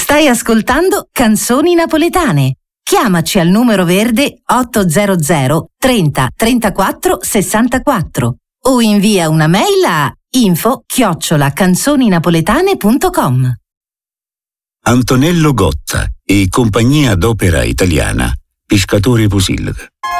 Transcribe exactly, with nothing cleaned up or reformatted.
Stai ascoltando Canzoni Napoletane. Chiamaci al numero verde ottocento trenta trentaquattro sessantaquattro o invia una mail a info chiocciola canzoninapoletane punto com. Antonello Gotta e Compagnia d'Opera Italiana, Pescatore Posillipe.